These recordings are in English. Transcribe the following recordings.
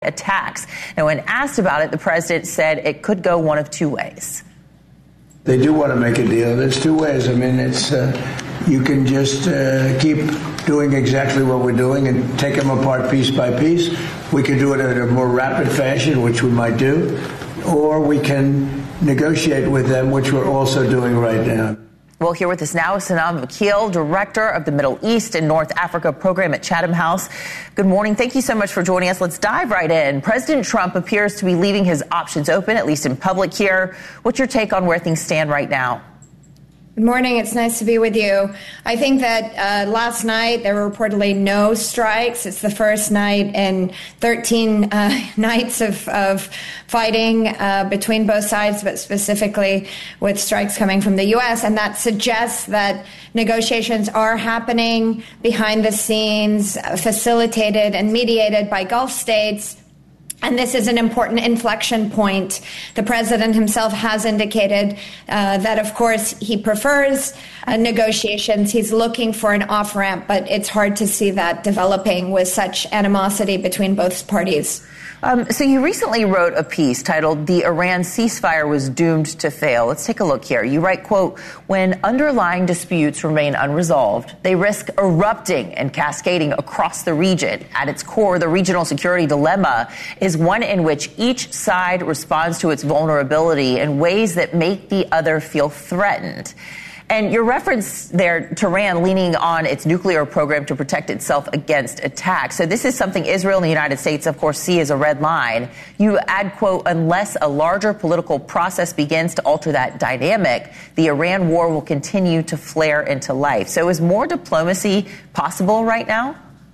attacks. Now, when asked about it, the president said it could go one of two ways. They do want to make a deal. There's two ways. I mean, it's you can just keep doing exactly what we're doing and take them apart piece by piece. We can do it in a more rapid fashion, which we might do, or we can negotiate with them, which we're also doing right now. Well, here with us now is Sanam Vakil, Director of the Middle East and North Africa Program at Chatham House. Good morning. Thank you so much for joining us. Let's dive right in. President Trump appears to be leaving his options open, at least in public here. What's your take on where things stand right now? Good morning. It's nice to be with you. I think that last night there were reportedly no strikes. It's the first night in 13 nights of fighting between both sides, but specifically with strikes coming from the U.S. And that suggests that negotiations are happening behind the scenes, facilitated and mediated by Gulf states. And this is an important inflection point. The president himself has indicated that, of course, he prefers negotiations. He's looking for an off-ramp, but it's hard to see that developing with such animosity between both parties. So you recently wrote a piece titled "The Iran Ceasefire Was Doomed to Fail." Let's take a look here. You write, quote, "When underlying disputes remain unresolved, they risk erupting and cascading across the region. At its core, the regional security dilemma is one in which each side responds to its vulnerability in ways that make the other feel threatened." And your reference there to Iran leaning on its nuclear program to protect itself against attack. So this is something Israel and the United States, of course, see as a red line. You add, quote, "Unless a larger political process begins to alter that dynamic, the Iran war will continue to flare into life." So is more diplomacy possible right now?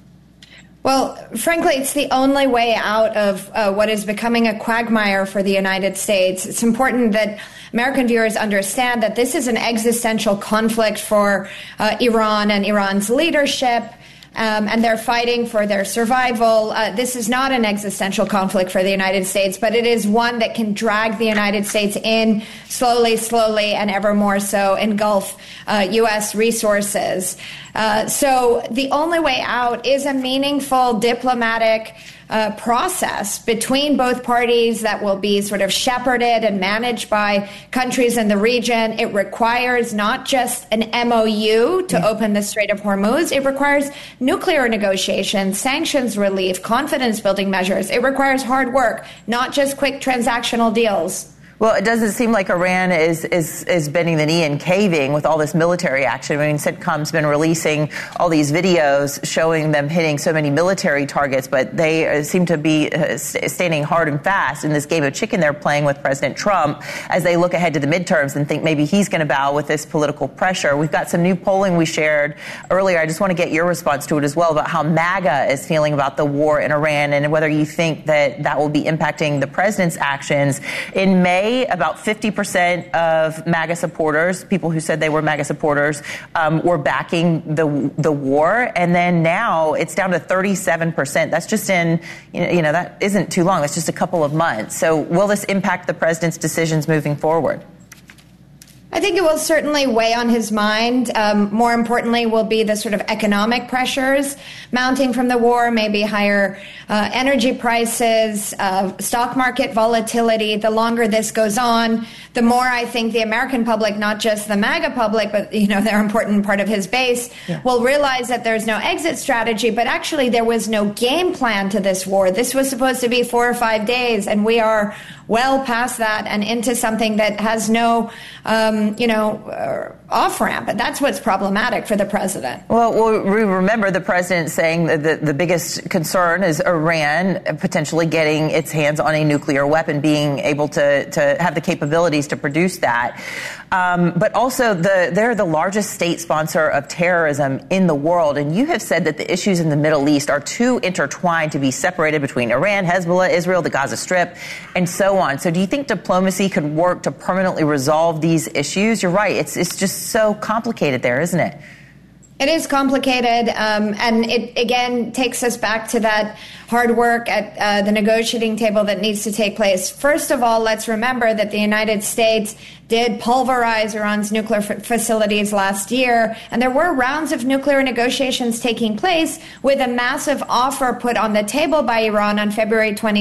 Well, frankly, it's the only way out of what is becoming a quagmire for the United States. It's important that American viewers understand that this is an existential conflict for Iran and Iran's leadership, and they're fighting for their survival. This is not an existential conflict for the United States, but it is one that can drag the United States in slowly, and ever more so engulf U.S. resources. So the only way out is a meaningful diplomatic process between both parties that will be sort of shepherded and managed by countries in the region. It requires not just an MOU to open the Strait of Hormuz. It requires nuclear negotiations, sanctions relief, confidence building measures. It requires hard work, not just quick transactional deals. Well, it doesn't seem like Iran is bending the knee and caving with all this military action. I mean, CENTCOM's been releasing all these videos showing them hitting so many military targets, but they seem to be standing hard and fast in this game of chicken they're playing with President Trump as they look ahead to the midterms and think maybe he's going to bow with this political pressure. We've got some new polling we shared earlier. I just want to get your response to it as well about how MAGA is feeling about the war in Iran and whether you think that will be impacting the president's actions. In May, about 50% of MAGA supporters, people who said they were MAGA supporters, were backing the war. And then now it's down to 37%. That's just that isn't too long. That's just a couple of months. So will this impact the president's decisions moving forward? I think it will certainly weigh on his mind. More importantly, will be the sort of economic pressures mounting from the war, maybe higher energy prices, stock market volatility. The longer this goes on, the more I think the American public, not just the MAGA public, but, they're an important part of his base, will realize that there's no exit strategy, but actually there was no game plan to this war. This was supposed to be 4 or 5 days, and we are well past that and into something that has no, off-ramp. And that's what's problematic for the president. Well, we remember the president saying that the biggest concern is Iran potentially getting its hands on a nuclear weapon, being able to have the capabilities to produce that. But also they're the largest state sponsor of terrorism in the world. And you have said that the issues in the Middle East are too intertwined to be separated between Iran, Hezbollah, Israel, the Gaza Strip, and so on. So do you think diplomacy could work to permanently resolve these issues? You're right. It's just so complicated there, isn't it? It is complicated, and it, again, takes us back to that hard work at the negotiating table that needs to take place. First of all, let's remember that the United States did pulverize Iran's nuclear facilities last year, and there were rounds of nuclear negotiations taking place with a massive offer put on the table by Iran on February 20.